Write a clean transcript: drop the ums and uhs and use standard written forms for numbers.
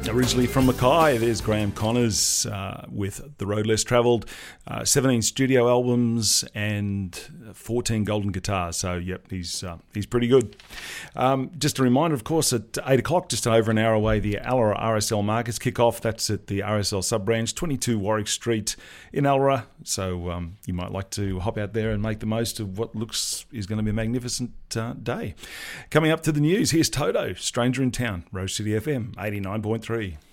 Originally from Mackay, there's Graham Connors with The Road Less Travelled, 17 studio albums and 14 golden guitars. So, yep, he's pretty good. Just a reminder, of course, at 8 o'clock, just over an hour away, the Alra RSL Markets kick off. That's at the RSL sub-branch, 22 Warwick Street in Alra. So you might like to hop out there and make the most of what is going to be a magnificent day. Coming up to the news, here's Toto, Stranger in Town, Rose City FM 89.3.